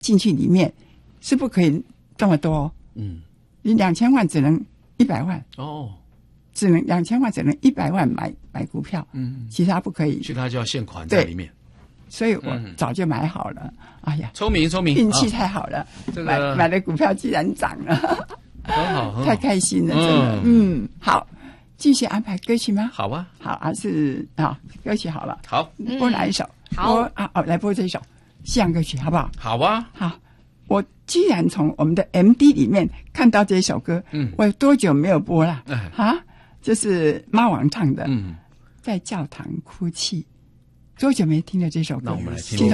进去里面是不可以这么多。你2000万只能100万哦，只能2000万只能100万买股票，其他不可以， 其他就要现款在里面。 所以我早就买好了。哎呀， 聪明， 运气太好了，买的股票居然涨了， 很好， 太开心了，真的。好，继续安排歌曲吗？ 好啊， 好，还是歌曲好了。 好， 播哪一首？ 好来播这一首西洋歌曲，好不好？ 好啊， 好。我居然从我们的 MD 里面看到这首歌，我有多久没有播了？这是猫王唱的，在教堂哭泣，多久没听了这首歌？ 那我们来听。